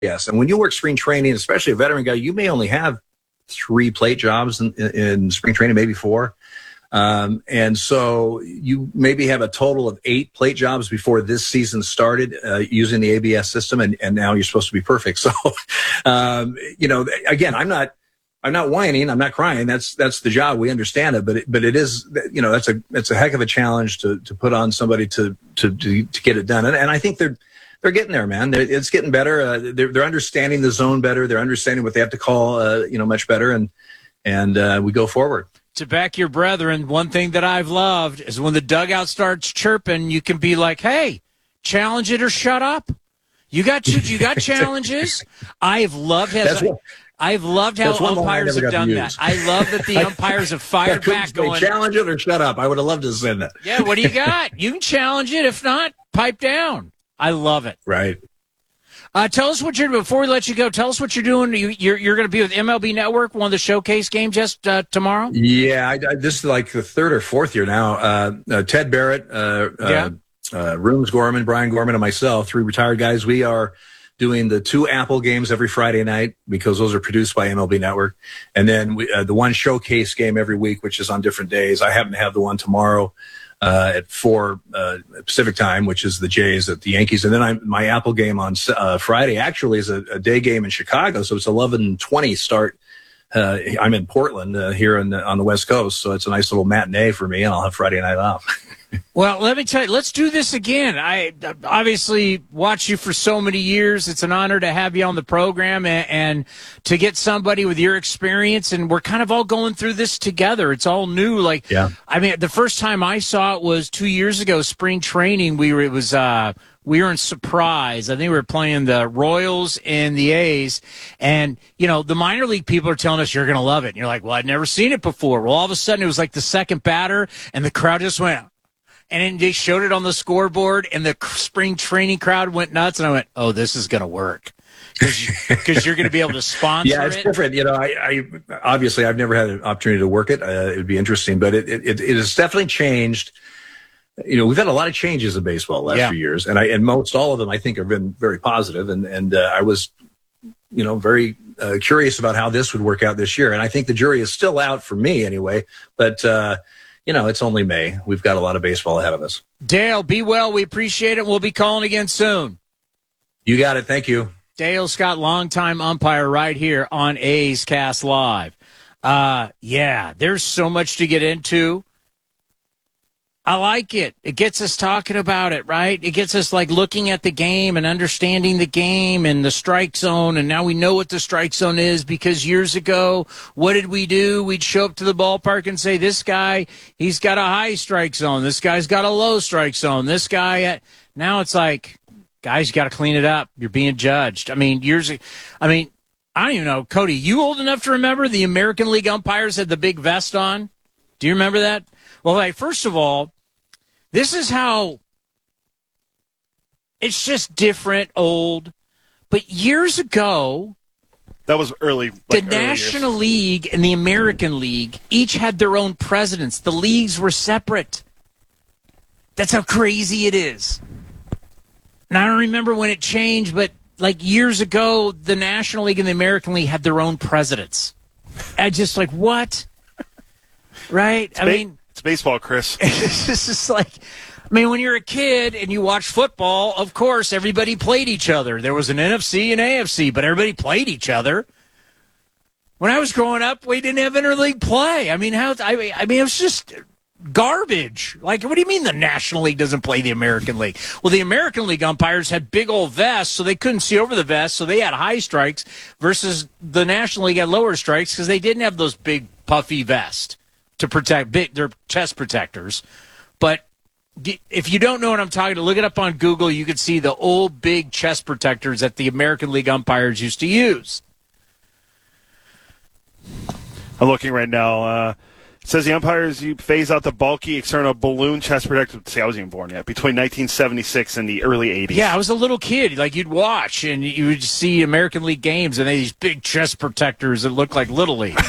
Yes, and when you work spring training, especially a veteran guy, you may only have 3 plate jobs in spring training, maybe 4. And so you maybe have a total of 8 plate jobs before this season started using the ABS system, and now you're supposed to be perfect. So, again, I'm not whining, I'm not crying. That's the job. We understand it, but it is, that's a heck of a challenge to put on somebody to get it done. And I think they're getting there, man. It's getting better. They're understanding the zone better. They're understanding what they have to call, much better. And we go forward. To back your brethren, one thing that I've loved is when the dugout starts chirping, you can be like, hey, challenge it or shut up. You got challenges. I've loved how umpires have done that. I love that the umpires have fired back going, challenge it or shut up. I would have loved to send that. Yeah, what do you got? You can challenge it. If not, pipe down. I love it. Right. Tell us what before we let you go, tell us what you're doing. You're going to be with MLB Network, one of the showcase games just tomorrow? Yeah, this is like the 3rd or 4th year now. Ted Barrett, Rooms Gorman, Brian Gorman, and myself, 3 retired guys. We are doing the 2 Apple games every Friday night because those are produced by MLB Network. And then the one showcase game every week, which is on different days. I happen to have the one tomorrow at 4 Pacific time, which is the Jays at the Yankees. And then my Apple game on Friday actually is a day game in Chicago. So it's 11:20 start. I'm in Portland here on the West Coast. So it's a nice little matinee for me, and I'll have Friday night off. Well, let me tell you, let's do this again. I obviously watched you for so many years. It's an honor to have you on the program and to get somebody with your experience. And we're kind of all going through this together. It's all new. I mean, the first time I saw it was 2 years ago, spring training. We were in Surprise. I think we were playing the Royals and the A's. And, the minor league people are telling us you're going to love it. And you're like, well, I'd never seen it before. Well, all of a sudden it was like the second batter and the crowd just went. And then they showed it on the scoreboard, and the spring training crowd went nuts. And I went, "Oh, this is going to work because you're going to be able to sponsor it." Yeah, it's different. I obviously I've never had an opportunity to work it. It would be interesting, but it has definitely changed. We've had a lot of changes in baseball the last few years, and most all of them I think have been very positive. And I was, very curious about how this would work out this year. And I think the jury is still out for me anyway. But it's only May. We've got a lot of baseball ahead of us. Dale, be well. We appreciate it. We'll be calling again soon. You got it. Thank you. Dale Scott, longtime umpire right here on A's Cast Live. There's so much to get into. I like it. It gets us talking about it, right? It gets us looking at the game and understanding the game and the strike zone. And now we know what the strike zone is because years ago, what did we do? We'd show up to the ballpark and say, this guy, he's got a high strike zone. This guy's got a low strike zone. This guy, now it's like, guys, you got to clean it up. You're being judged. I don't even know. Cody, you old enough to remember the American League umpires had the big vest on? Do you remember that? Well, first of all, this is how it's just different, old. But years ago, that was early. The National League and the American League each had their own presidents. The leagues were separate. That's how crazy it is. And I don't remember when it changed, but years ago, the National League and the American League had their own presidents. I just what? Right? It's baseball, Chris. It's just when you're a kid and you watch football, of course, everybody played each other. There was an NFC and AFC, but everybody played each other. When I was growing up, we didn't have interleague play. It was just garbage. What do you mean the National League doesn't play the American League? Well, the American League umpires had big old vests, so they couldn't see over the vest, so they had high strikes versus the National League had lower strikes because they didn't have those big puffy vests to protect their chest protectors. But if you don't know what I'm talking about, look it up on Google. You can see the old big chest protectors that the American League umpires used to use. I'm looking right now. It says the umpires phase out the bulky external balloon chest protector. See, I wasn't even born yet. Between 1976 and the early 80s. Yeah, I was a little kid. You'd watch and you would see American League games and they had these big chest protectors that looked like Little League.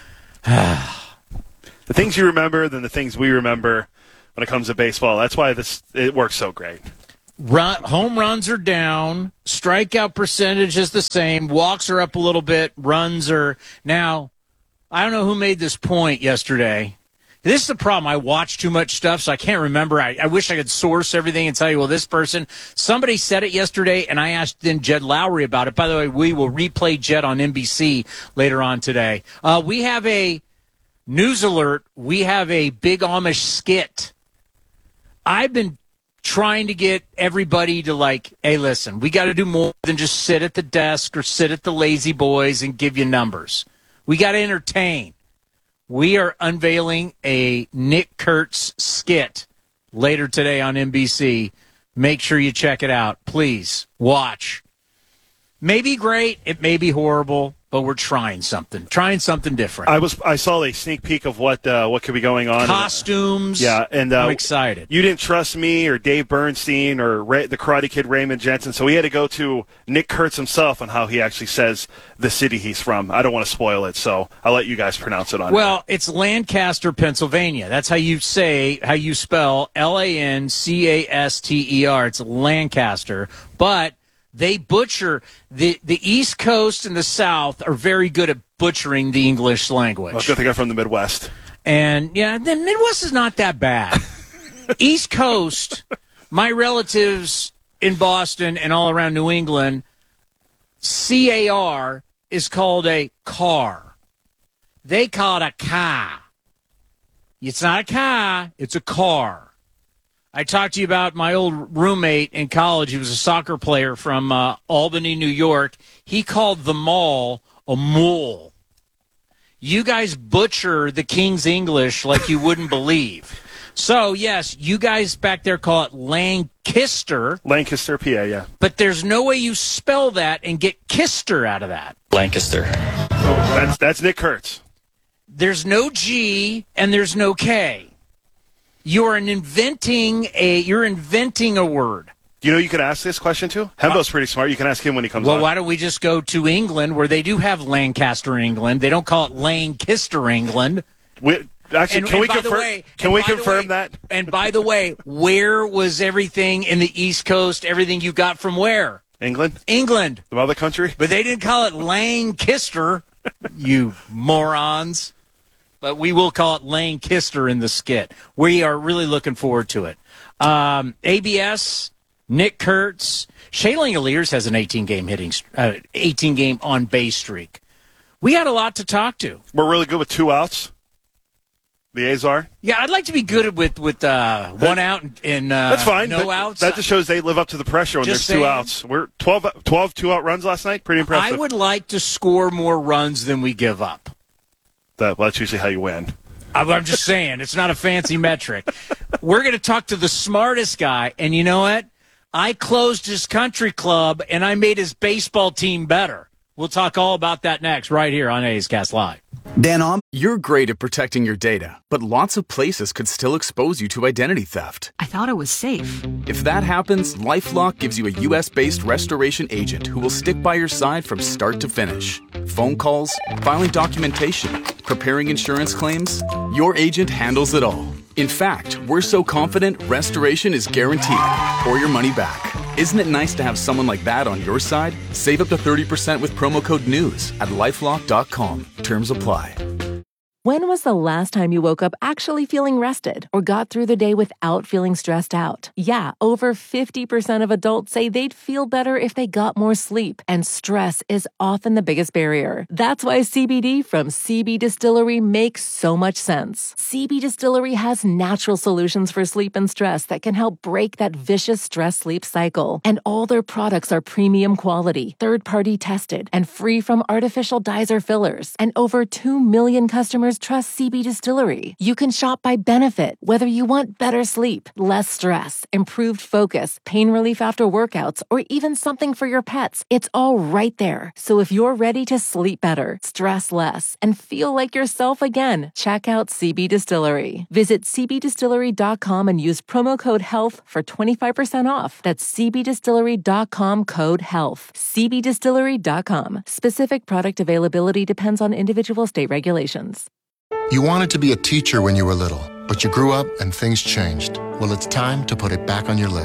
The things you remember than the things we remember when it comes to baseball. That's why it works so great. Home runs are down. Strikeout percentage is the same. Walks are up a little bit. Runs are now. I don't know who made this point yesterday. This is the problem. I watch too much stuff, so I can't remember. I wish I could source everything and tell you, well, this person. Somebody said it yesterday, and I asked then Jed Lowry about it. By the way, we will replay Jed on NBC later on today. We have a news alert. We have a big Amish skit. I've been trying to get everybody to hey, listen, we got to do more than just sit at the desk or sit at the lazy boys and give you numbers. We got to entertain. We are unveiling a Nick Kurtz skit later today on NBC. Make sure you check it out. Please watch. May be great. It may be horrible, but we're trying something different. I saw a sneak peek of what could be going on. Costumes. And I'm excited. You didn't trust me or Dave Bernstein or the Karate Kid Raymond Jensen, so we had to go to Nick Kurtz himself on how he actually says the city he's from. I don't want to spoil it, so I'll let you guys pronounce it on. Well, it's Lancaster, Pennsylvania. That's how you spell Lancaster. It's Lancaster, but they butcher the East Coast and the South are very good at butchering the English language. Well, good thing I'm from the Midwest. And yeah, the Midwest is not that bad. East Coast, my relatives in Boston and all around New England, CAR is called a car. They call it a car. It's not a car, it's a car. I talked to you about my old roommate in college. He was a soccer player from Albany, New York. He called the mall a mall. You guys butcher the King's English like you wouldn't believe. So, yes, you guys back there call it Lancaster. Lancaster, PA, yeah. But there's no way you spell that and get Kister out of that. Lancaster. Oh, that's Nick Kurtz. There's no G and there's no K. You're inventing a word. You know you could ask this question to? Hembo's pretty smart. You can ask him when he comes on. Well, why don't we just go to England where they do have Lancaster, England. They don't call it Lancaster, England. Can we confirm that? And by the way, where was everything in the East Coast, everything you got from where? England? England. The mother country? But they didn't call it Lancaster, you morons. But we will call it Lancaster in the skit. We are really looking forward to it. ABS, Nick Kurtz, Shea Langoliers has an 18 game on base streak. We got a lot to talk to. We're really good with 2 outs. The A's are. Yeah, I'd like to be good with 1 out and that's fine. No outs. That just shows they live up to the pressure when there's 2 outs. We're 12 2-out runs last night. Pretty impressive. I would like to score more runs than we give up. That's usually how you win. I'm just saying, it's not a fancy metric. We're going to talk to the smartest guy, and you know what? I closed his country club, and I made his baseball team better. We'll talk all about that next, right here on A's Cast Live. Dan, you're great at protecting your data, but lots of places could still expose you to identity theft. I thought it was safe. If that happens, LifeLock gives you a U.S.-based restoration agent who will stick by your side from start to finish. Phone calls, filing documentation, preparing insurance claims, your agent handles it all. In fact, we're so confident restoration is guaranteed or your money back. Isn't it nice to have someone like that on your side? Save up to 30% with promo code NEWS at LifeLock.com. Terms apply. When was the last time you woke up actually feeling rested or got through the day without feeling stressed out? Yeah, over 50% of adults say they'd feel better if they got more sleep, and stress is often the biggest barrier. That's why CBD from CB Distillery makes so much sense. CB Distillery has natural solutions for sleep and stress that can help break that vicious stress-sleep cycle. And all their products are premium quality, third-party tested, and free from artificial dyes or fillers. And over 2 million customers trust CB Distillery. You can shop by benefit, whether you want better sleep, less stress, improved focus, pain relief after workouts, or even something for your pets. It's all right there. So if you're ready to sleep better, stress less, and feel like yourself again, check out CB Distillery. Visit cbdistillery.com and use promo code HEALTH for 25% off. That's cbdistillery.com code HEALTH. cbdistillery.com. Specific product availability depends on individual state regulations. You wanted to be a teacher when you were little, but you grew up and things changed. Well, it's time to put it back on your list.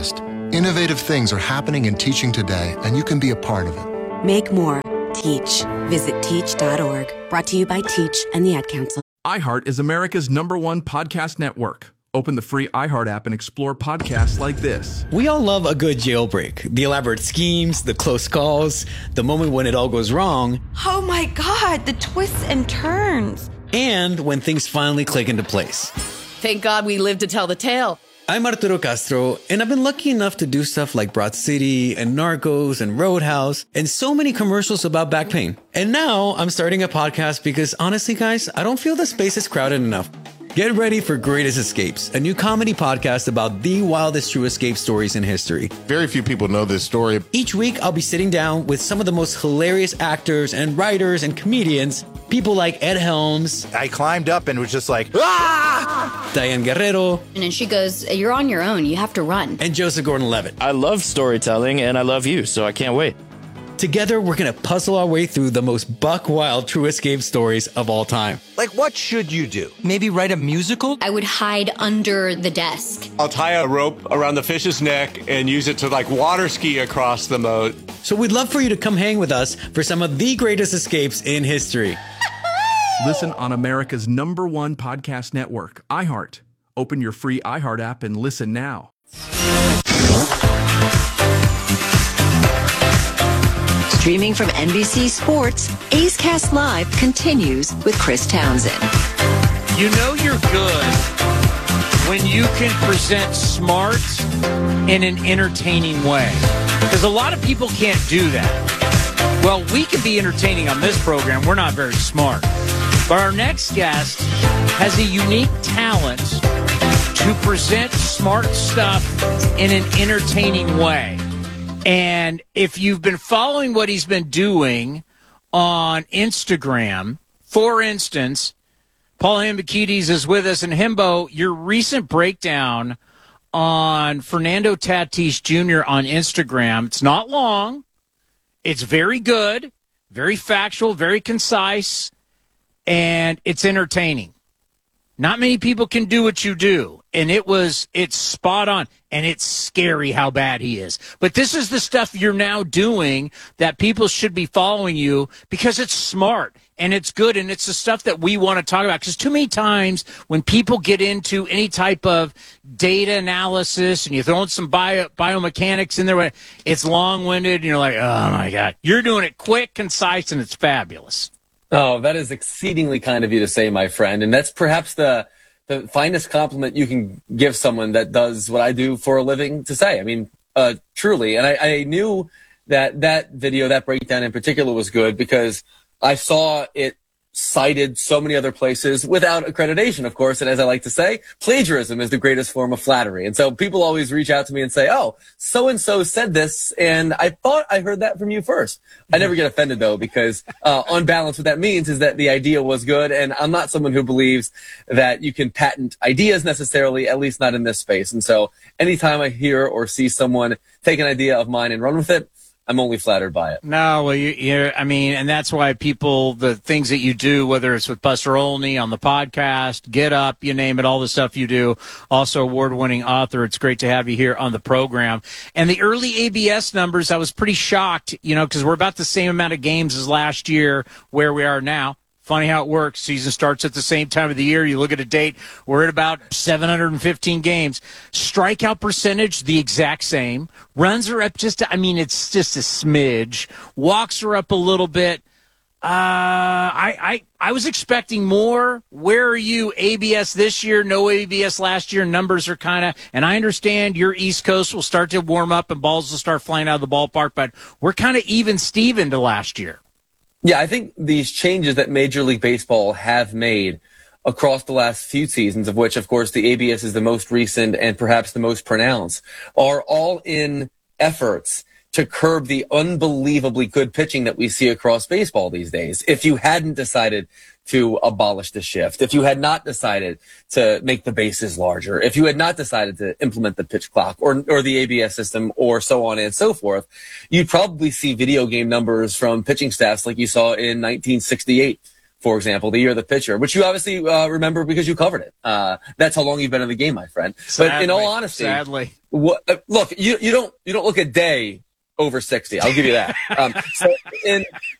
Innovative things are happening in teaching today, and you can be a part of it. Make more. Teach. Visit teach.org. Brought to you by Teach and the Ad Council. iHeart is America's #1 podcast network. Open the free iHeart app and explore podcasts like this. We all love a good jailbreak. The elaborate schemes, the close calls, the moment when it all goes wrong. Oh my God, the twists and turns. And when things finally click into place. Thank God we lived to tell the tale. I'm Arturo Castro, and I've been lucky enough to do stuff like Broad City and Narcos and Roadhouse and so many commercials about back pain. And now I'm starting a podcast because honestly, guys, I don't feel the space is crowded enough. Get ready for Greatest Escapes, a new comedy podcast about the wildest true escape stories in history. Very few people know this story. Each week, I'll be sitting down with some of the most hilarious actors and writers and comedians, people like Ed Helms. I climbed up and was just like, ah! Diane Guerrero. And then she goes, you're on your own. You have to run. And Joseph Gordon-Levitt. I love storytelling, and I love you, so I can't wait. Together, we're going to puzzle our way through the most buck-wild true escape stories of all time. Like, what should you do? Maybe write a musical? I would hide under the desk. I'll tie a rope around the fish's neck and use it to, water ski across the moat. So we'd love for you to come hang with us for some of the greatest escapes in history. Listen on America's #1 podcast network, iHeart. Open your free iHeart app and listen now. Streaming from NBC Sports, A's Cast Live continues with Chris Townsend. You know you're good when you can present smart in an entertaining way. Because a lot of people can't do that. Well, we can be entertaining on this program. We're not very smart. But our next guest has a unique talent to present smart stuff in an entertaining way. And if you've been following what he's been doing on Instagram, for instance, Paul Hembekides is with us. And Hembo, your recent breakdown on Fernando Tatis Jr. on Instagram, it's not long. It's very good, very factual, very concise, and it's entertaining. Not many people can do what you do, and it's spot on, and it's scary how bad he is. But this is the stuff you're now doing that people should be following you because it's smart, and it's good, and it's the stuff that we want to talk about. Because too many times when people get into any type of data analysis and you throw in some biomechanics in there, it's long-winded, and you're like, oh, my God. You're doing it quick, concise, and it's fabulous. Oh, that is exceedingly kind of you to say, my friend. And that's perhaps the finest compliment you can give someone that does what I do for a living to say. I mean, truly. And I knew that video, that breakdown in particular was good because I saw it cited so many other places without accreditation, of course. And as I like to say, plagiarism is the greatest form of flattery. And so people always reach out to me and say, oh, so-and-so said this, and I thought I heard that from you first. I never get offended, though, because on balance, what that means is that the idea was good. And I'm not someone who believes that you can patent ideas necessarily, at least not in this space. And so anytime I hear or see someone take an idea of mine and run with it, I'm only flattered by it. No, well, and that's why the things that you do, whether it's with Buster Olney on the podcast, Get Up, you name it, all the stuff you do, also award-winning author. It's great to have you here on the program. And the early ABS numbers, I was pretty shocked, because we're about the same amount of games as last year where we are now. Funny how it works. Season starts at the same time of the year. You look at a date, we're at about 715 games. Strikeout percentage, the exact same. Runs are up it's just a smidge. Walks are up a little bit. I was expecting more. Where are you? ABS this year, no ABS last year. Numbers are and I understand your East Coast will start to warm up and balls will start flying out of the ballpark, but we're kind of even Steven to last year. Yeah, I think these changes that Major League Baseball have made across the last few seasons, of which, of course, the ABS is the most recent and perhaps the most pronounced, are all in efforts to curb the unbelievably good pitching that we see across baseball these days. If you hadn't decided to abolish the shift, if you had not decided to make the bases larger, if you had not decided to implement the pitch clock or the ABS system or so on and so forth, you'd probably see video game numbers from pitching staffs like you saw in 1968 for example, the year of the pitcher, which you obviously remember because you covered it. That's how long you've been in the game, my friend. But in all honesty, look, you don't look a day over 60. I'll give you that. So